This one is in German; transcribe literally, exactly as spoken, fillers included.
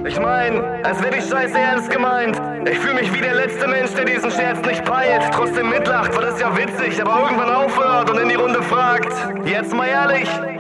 Ich mein, als wäre die Scheiße ernst gemeint. Ich fühle mich wie der letzte Mensch, der diesen Scherz nicht peilt. Trotzdem mitlacht, weil das ja witzig, aber irgendwann aufhört und in die Runde fragt. Jetzt mal ehrlich,